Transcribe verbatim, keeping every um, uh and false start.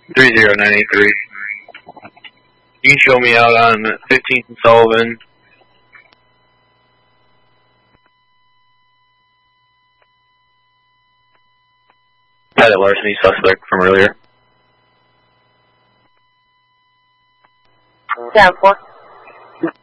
three zero nine eight three. You can show me out on fifteenth and Sullivan. Had a larceny suspect from earlier. Down four.